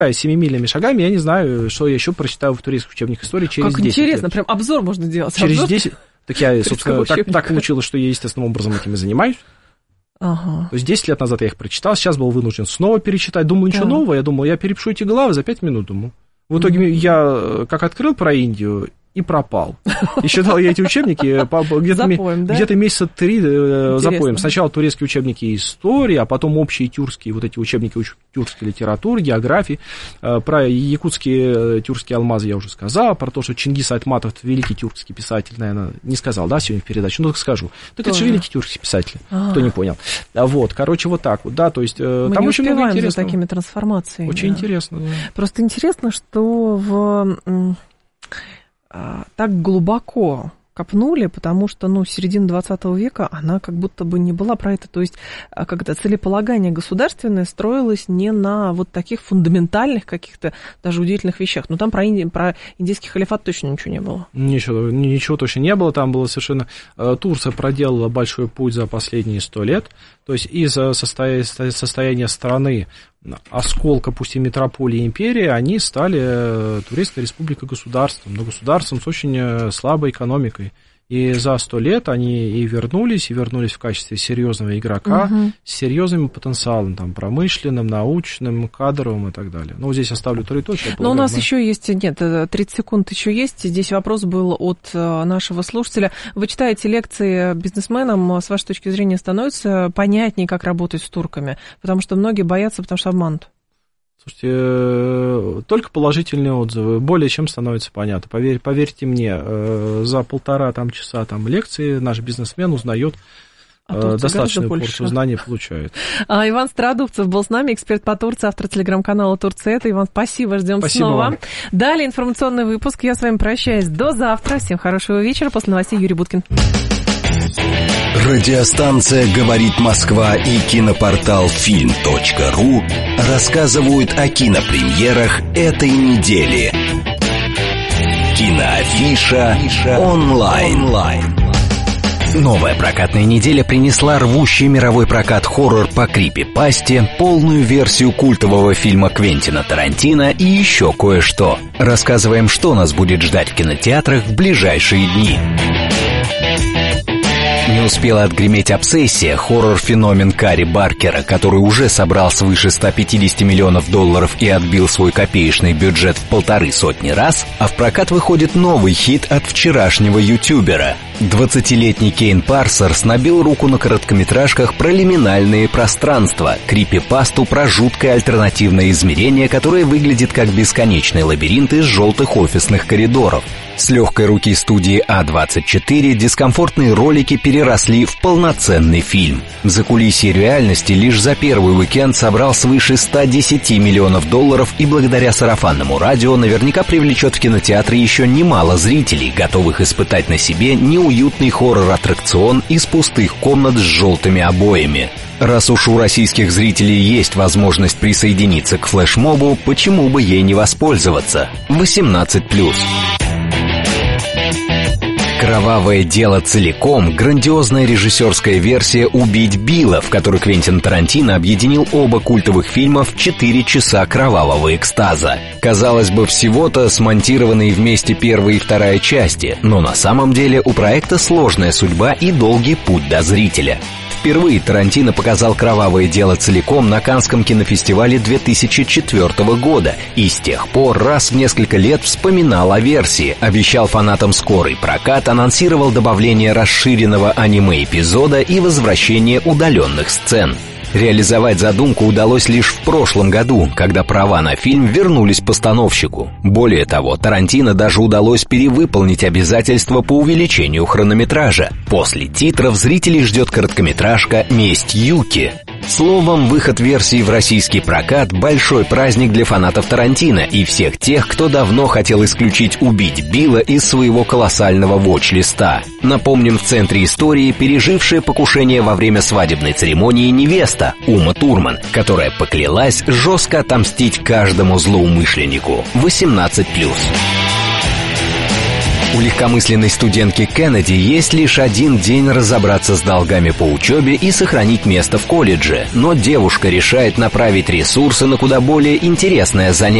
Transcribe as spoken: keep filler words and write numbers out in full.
семимильными шагами, я не знаю, что я еще прочитаю в турецких учебниках истории через как десять интересно, лет. прям обзор можно делать. Через обзор? десять... Так я, собственно, так, так получилось, что я естественным образом этим и занимаюсь. Ага. То есть десять лет назад я их прочитал, сейчас был вынужден снова перечитать. Думаю, ничего да. нового. Я думал, я перепишу эти главы за пять минут, думаю. В итоге mm-hmm. я как открыл про Индию и пропал. И читал я эти учебники где-то, запоем, да? где-то месяца три Интересно. запоем. Сначала турецкие учебники истории, а потом общие тюркские, вот эти учебники тюркской литературы, географии. Про якутские тюркские алмазы я уже сказал, про то, что Чингис Айтматов, великий тюркский писатель, наверное, не сказал, да, сегодня в передаче, ну так скажу. Так Тоже. это же великий тюркский писатель, А-а-а. кто не понял. Вот, короче, вот так вот, да, то есть Мы там не очень много интересного. за такими трансформациями. Очень да. интересно. Да. Просто интересно, что в... так глубоко копнули, потому что, ну, середина двадцатого века, она как будто бы не была про это. То есть, когда целеполагание государственное строилось не на вот таких фундаментальных каких-то даже удивительных вещах. Но там про, Инди... про индийский халифат точно ничего не было. Ничего, ничего точно не было. Там было совершенно... Турция проделала большой путь за последние сто лет. То есть, из-за состоя... состояния страны, осколка, пусть и метрополии империи, они стали Турецкой республикой государством, но государством с очень слабой экономикой. И за сто лет они и вернулись, и вернулись в качестве серьезного игрока, угу. с серьезным потенциалом, там, промышленным, научным, кадровым и так далее. Ну, вот здесь оставлю три точки. Но у нас мы... еще есть, нет, тридцать секунд еще есть. Здесь вопрос был от нашего слушателя. Вы читаете лекции бизнесменам, с вашей точки зрения становится понятнее, как работать с турками? Потому что многие боятся, потому что обманут. Слушайте, только положительные отзывы, более чем становится понятно. Поверь, поверьте мне, за полтора там, часа там, лекции наш бизнесмен узнает, а достаточную порцию знаний получает. А, Иван Страдубцев был с нами, эксперт по Турции, автор телеграм-канала Турция. Иван, спасибо, ждем спасибо снова. Вам. Далее информационный выпуск. Я с вами прощаюсь до завтра. Всем хорошего вечера. После новостей Юрий Буткин. Радиостанция «Говорит Москва» и кинопортал фильм точка ру рассказывают о кинопремьерах этой недели. Киноафиша онлайн. Новая прокатная неделя принесла рвущий мировой прокат хоррор по крипипасте, полную версию культового фильма Квентина Тарантино и еще кое-что. Рассказываем, что нас будет ждать в кинотеатрах в ближайшие дни. Не успела отгреметь «Обсессия», хоррор-феномен Кари Баркера, который уже собрал свыше ста пятидесяти миллионов долларов и отбил свой копеечный бюджет в полторы сотни раз, а в прокат выходит новый хит от вчерашнего ютубера. двадцатилетний Кейн Парсерс набил руку на короткометражках про лиминальные пространства, крипипасту про жуткое альтернативное измерение, которое выглядит как бесконечный лабиринт из желтых офисных коридоров. С легкой руки студии А двадцать четыре дискомфортные ролики переросли в полноценный фильм. Закулисье реальности лишь за первый уикенд собрал свыше ста десяти миллионов долларов и благодаря сарафанному радио наверняка привлечет в кинотеатры еще немало зрителей, готовых испытать на себе неуютный хоррор-аттракцион из пустых комнат с желтыми обоями. Раз уж у российских зрителей есть возможность присоединиться к флешмобу, почему бы ей не воспользоваться? восемнадцать плюс. «Кровавое дело целиком» — грандиозная режиссерская версия «Убить Билла», в которой Квентин Тарантино объединил оба культовых фильма в четыре часа кровавого экстаза. Казалось бы, всего-то смонтированные вместе первая и вторая части, но на самом деле у проекта сложная судьба и долгий путь до зрителя. Впервые Тарантино показал «Кровавое дело» целиком на Каннском кинофестивале две тысячи четвёртого года и с тех пор раз в несколько лет вспоминал о версии, обещал фанатам скорый прокат, анонсировал добавление расширенного аниме-эпизода и возвращение удаленных сцен. Реализовать задумку удалось лишь в прошлом году, когда права на фильм вернулись постановщику. Более того, Тарантино даже удалось перевыполнить обязательства по увеличению хронометража. После титров зрителей ждет короткометражка «Месть Юки». Словом, выход версии в российский прокат – большой праздник для фанатов Тарантино и всех тех, кто давно хотел исключить «Убить Билла» из своего колоссального вотч-листа. Напомним, в центре истории пережившая покушение во время свадебной церемонии невеста Ума Турман, которая поклялась жестко отомстить каждому злоумышленнику. восемнадцать плюс. У легкомысленной студентки Кеннеди есть лишь один день разобраться с долгами по учебе и сохранить место в колледже, но девушка решает направить ресурсы на куда более интересное занятие.